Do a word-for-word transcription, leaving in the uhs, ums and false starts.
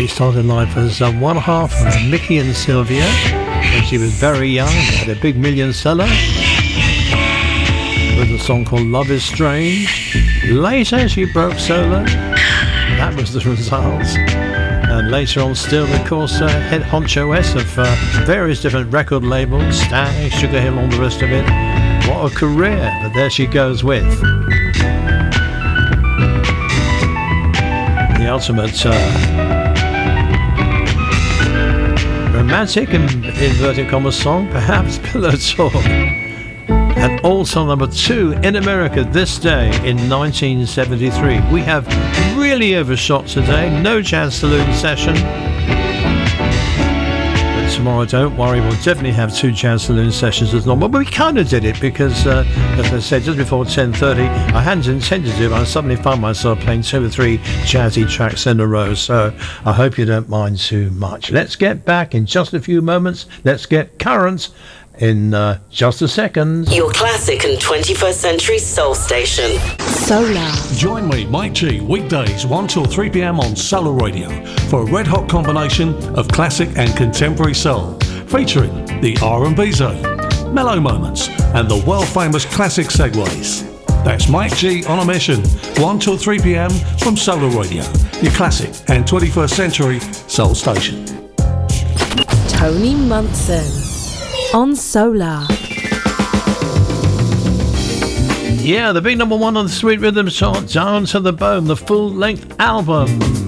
She started life as uh, one half of Mickey and Sylvia when she was very young. They had a big million seller with a song called Love Is Strange. Later she broke solo. That was the result. And later on still, of course, uh, head honcho-S of uh, various different record labels, Stag, Sugar Hill, all the rest of it. What a career, but there she goes with the ultimate uh, romantic and inverted commas song, perhaps Pillow Talk. And also number two in America this day in nineteen seventy-three. We have really overshot today. No Chance Saloon session. But tomorrow, don't worry, we'll definitely have two Chance Saloon sessions as normal. But we kind of did it because, uh, as I said, just before ten thirty, I hadn't intended to, but I suddenly found myself playing two or three jazzy tracks in a row. So I hope you don't mind too much. Let's get back in just a few moments. Let's get current in uh, just a second. Your classic and twenty-first century soul station. Solar. Join me, Mike G, weekdays one till three p.m. on Solar Radio for a red-hot combination of classic and contemporary soul, featuring the R and B zone, mellow moments, and the world-famous classic segues. That's Mike G on a mission, one till three p.m. from Solar Radio, your classic and twenty-first century soul station. Tony Munson on Solar. Yeah, the big number one on the Sweet Rhythm chart, Down to the Bone, the full-length album.